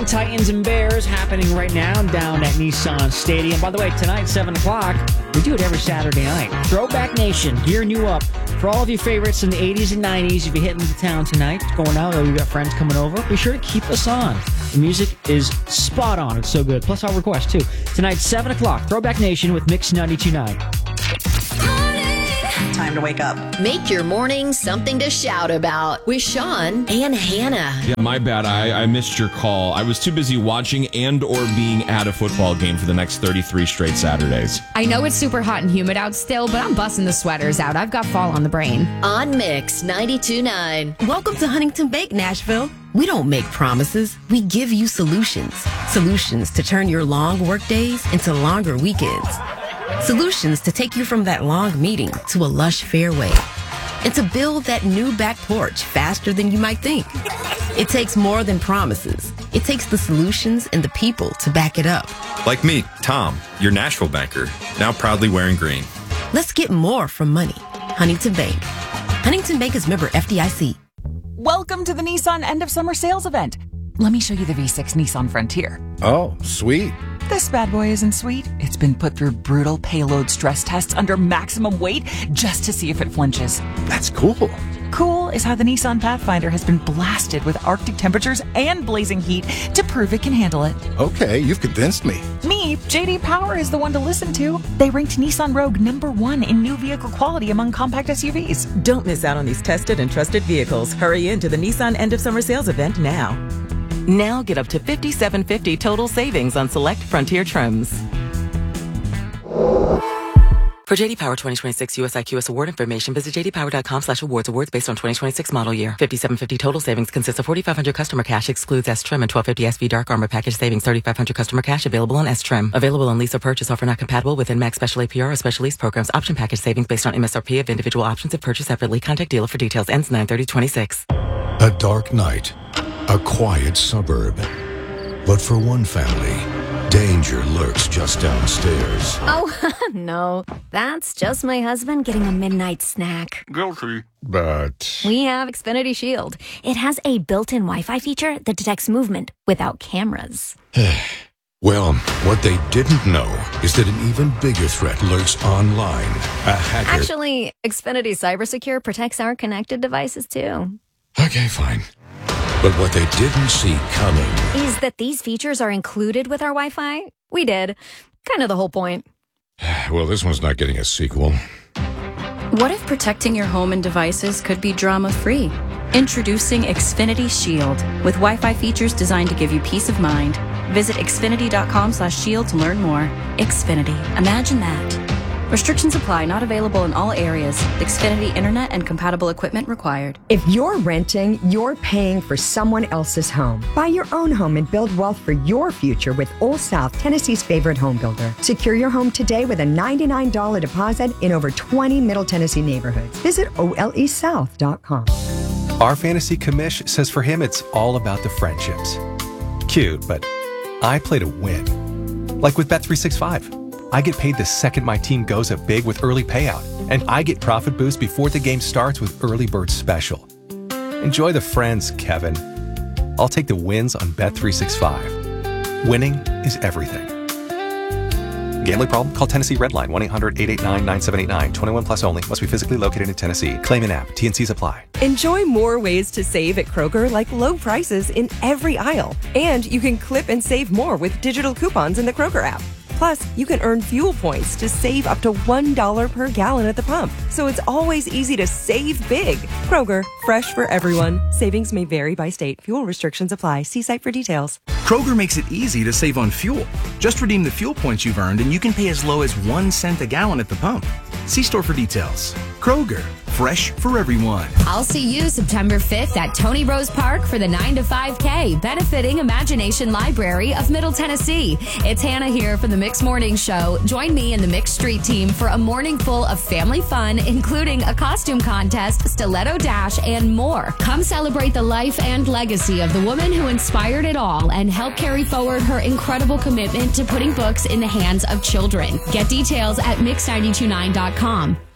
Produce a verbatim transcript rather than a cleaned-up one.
Titans and Bears happening right now down at Nissan Stadium. By the way, tonight, seven o'clock, we do it every Saturday night. Throwback Nation, gearing you up for all of your favorites in the eighties and nineties. If you're hitting the town tonight, going out, or you've got friends coming over, be sure to keep us on. The music is spot on. It's so good. Plus our request, too. Tonight, seven o'clock, Throwback Nation with Mix ninety-two point nine. Time to wake up. Make your morning something to shout about with Sean and Hannah. Yeah, my bad. I, I missed your call. I was too busy watching and or being at a football game for the next thirty-three straight Saturdays. I know it's super hot and humid out still, but I'm busting the sweaters out. I've got fall on the brain. On Mix ninety-two point nine. Welcome to Huntington Bank, Nashville. We don't make promises. We give you solutions. Solutions to turn your long work days into longer weekends. Solutions to take you from that long meeting to a lush fairway. And to build that new back porch faster than you might think. It takes more than promises. It takes the solutions and the people to back it up. Like me, Tom, your Nashville banker, now proudly wearing green. Let's get more from money. Huntington Bank. Huntington Bank is member F D I C. Welcome to the Nissan End of Summer Sales Event. Let me show you the V six Nissan Frontier. Oh, sweet. This bad boy isn't sweet. It's been put through brutal payload stress tests under maximum weight just to see if it flinches. That's cool. Cool is how the Nissan Pathfinder has been blasted with Arctic temperatures and blazing heat to prove it can handle it. Okay, you've convinced me. Me, J D Power is the one to listen to. They ranked Nissan Rogue number one in new vehicle quality among compact S U Vs. Don't miss out on these tested and trusted vehicles. Hurry into the Nissan End of Summer Sales Event now. Now get up to fifty-seven fifty total savings on select Frontier trims. For J D Power twenty twenty-six U S I Q S award information, visit jdpower.com slash awards. Awards based on twenty twenty-six model year. fifty-seven fifty total savings consists of forty-five hundred customer cash, excludes S-Trim, and twelve fifty S V Dark Armor package savings. thirty-five hundred customer cash available on S-Trim. Available on lease or purchase. Offer not compatible with N M A X special A P R or special lease programs. Option package savings based on M S R P of individual options if purchased separately. Contact dealer for details. Ends nine thirty twenty-six. A dark night. A quiet suburb. But for one family, danger lurks just downstairs. Oh, no. That's just my husband getting a midnight snack. Guilty. But We have Xfinity Shield. It has a built-in Wi-Fi feature that detects movement without cameras. well, what they didn't know is that an even bigger threat lurks online. A hacker. Actually, Xfinity Cybersecure protects our connected devices, too. Okay, fine. But what they didn't see coming is that these features are included with our Wi-Fi. We did. Kind of the whole point. Well, this one's not getting a sequel. What if protecting your home and devices could be drama-free? Introducing Xfinity Shield, with Wi-Fi features designed to give you peace of mind. Visit xfinity.com slash shield to learn more. Xfinity. Imagine that. Restrictions apply. Not available in all areas. Xfinity Internet and compatible equipment required. If you're renting, you're paying for someone else's home. Buy your own home and build wealth for your future with Old South, Tennessee's favorite home builder. Secure your home today with a ninety-nine dollars deposit in over twenty Middle Tennessee neighborhoods. Visit O L E South dot com. Our fantasy commish says for him it's all about the friendships. Cute, but I play to win. Like with Bet three sixty-five. I get paid the second my team goes up big with early payout, and I get profit boost before the game starts with Early Bird Special. Enjoy the friends, Kevin. I'll take the wins on Bet three sixty-five. Winning is everything. Gambling problem? Call Tennessee Redline one eight hundred eight eight nine nine seven eight nine. twenty-one plus only. Must be physically located in Tennessee. Claim in app. T and Cs apply. Enjoy more ways to save at Kroger, like low prices in every aisle. And you can clip and save more with digital coupons in the Kroger app. Plus, you can earn fuel points to save up to one dollar per gallon at the pump. So it's always easy to save big. Kroger, fresh for everyone. Savings may vary by state. Fuel restrictions apply. See site for details. Kroger makes it easy to save on fuel. Just redeem the fuel points you've earned and you can pay as low as one cent a gallon at the pump. See store for details. Kroger, fresh for everyone. I'll see you September fifth at Tony Rose Park for the nine to five K, benefiting Imagination Library of Middle Tennessee. It's Hannah here for the Mix Morning Show. Join me and the Mix Street team for a morning full of family fun, including a costume contest, stiletto dash, and more. Come celebrate the life and legacy of the woman who inspired it all and help carry forward her incredible commitment to putting books in the hands of children. Get details at mix nine two nine dot com.